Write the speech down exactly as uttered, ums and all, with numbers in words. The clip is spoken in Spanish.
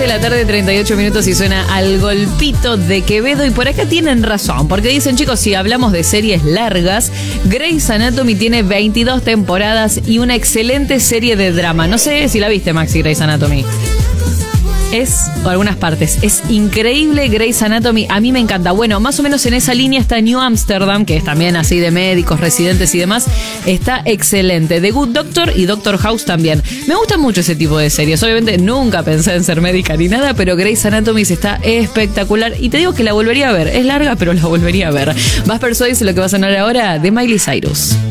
la tarde, treinta y ocho minutos, y suena Al Golpito de Quevedo. Y por acá tienen razón, porque dicen, chicos, si hablamos de series largas, Grey's Anatomy tiene veintidós temporadas y una excelente serie de drama. No sé si la viste, Maxi, Grey's Anatomy. Es, o algunas partes, es increíble Grey's Anatomy, a mí me encanta. Bueno, más o menos en esa línea está New Amsterdam, que es también así de médicos, residentes y demás. Está excelente. The Good Doctor y Doctor House también. Me gusta mucho ese tipo de series. Obviamente nunca pensé en ser médica ni nada, pero Grey's Anatomy está espectacular. Y te digo que la volvería a ver. Es larga, pero la volvería a ver. Vas Persuades, lo que va a sonar ahora de Miley Cyrus.